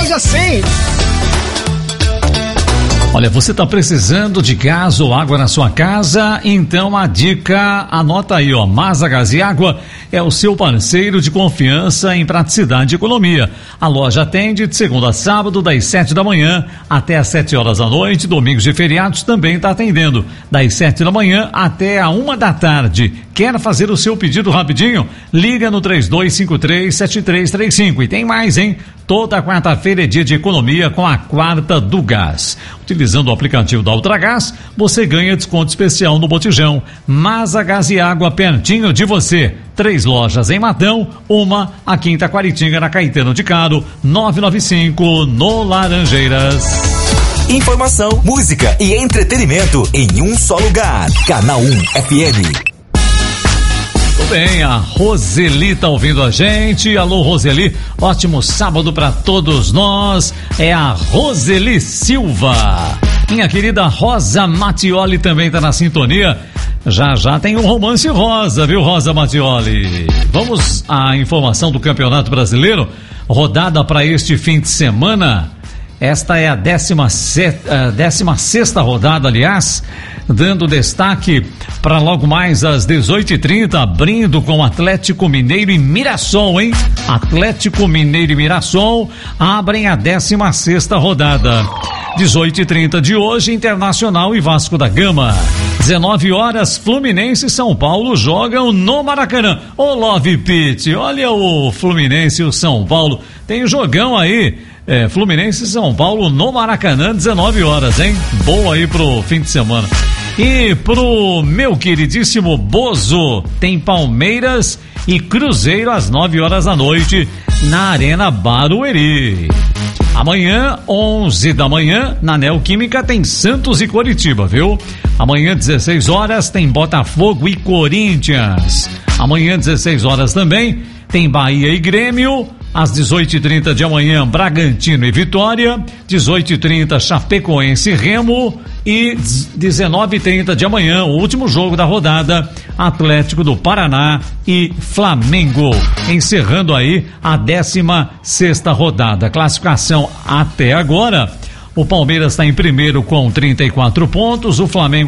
Loja 100. Olha, você está precisando de gás ou água na sua casa? Então a dica, anota aí, ó. Masa Gás e Água é o seu parceiro de confiança em praticidade e economia. A loja atende de segunda a sábado, das 7 da manhã até às 7 horas da noite. Domingos e feriados também está atendendo, das 7 da manhã até a 1 da tarde. Quer fazer o seu pedido rapidinho? Liga no 3253-7335. E tem mais, hein? Toda quarta-feira é dia de economia com a Quarta do Gás. Utilizando o aplicativo da Ultragás, você ganha desconto especial no botijão. Masa Gás e Água pertinho de você. 3 lojas em Matão, uma aqui em Taquaritinga, na Caetano de Caro, 995 no Laranjeiras. Informação, música e entretenimento em um só lugar. Canal 1 FM. Tudo bem, a Roseli tá ouvindo a gente. Alô, Roseli, ótimo sábado para todos nós. É a Roseli Silva. Minha querida Rosa Mattioli também tá na sintonia. Já tem um romance rosa, viu, Rosa Mattioli? Vamos à informação do Campeonato Brasileiro, rodada para este fim de semana. Esta é a 16ª rodada, aliás, dando destaque para logo mais às 18h30, abrindo com Atlético Mineiro e Mirassol, hein? Atlético Mineiro e Mirassol abrem a 16ª rodada. 18h30 de hoje, Internacional e Vasco da Gama. 19 horas, Fluminense e São Paulo jogam no Maracanã. Ô, Love Pit, olha o Fluminense e o São Paulo. Tem jogão aí. Fluminense e São Paulo no Maracanã, 19 horas, hein? Boa aí pro fim de semana. E pro meu queridíssimo Bozo, tem Palmeiras e Cruzeiro às 9 horas da noite na Arena Barueri. Amanhã, 11 da manhã, na Neoquímica tem Santos e Coritiba, viu? Amanhã, 16 horas, tem Botafogo e Corinthians. Amanhã, 16 horas também, tem Bahia e Grêmio. Às 18h30 de amanhã, Bragantino e Vitória. 18h30, Chapecoense e Remo. E 19h30 de amanhã, o último jogo da rodada, Atlético do Paraná e Flamengo. Encerrando aí a 16ª rodada. Classificação até agora: o Palmeiras está em primeiro com 34 pontos, o Flamengo